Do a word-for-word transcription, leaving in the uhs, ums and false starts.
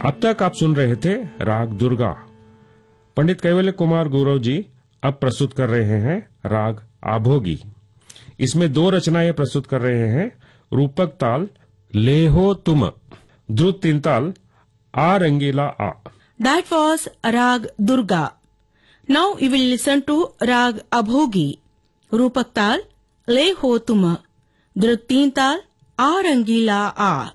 अब तक आप सुन रहे थे राग दुर्गा। पंडित कैवल्य कुमार गौरव जी अब प्रस्तुत कर रहे हैं राग आभोगी। इसमें दो रचनाएं प्रस्तुत कर रहे हैं। रूपक ताल ले हो तुम, द्रुत तीन ताल आ रंगीला आ। That was Rag Durga. Now we will listen to Rag Abhogi. Rupak Tal, Le Ho Tum. Drut Teen Tal, A Rangila A.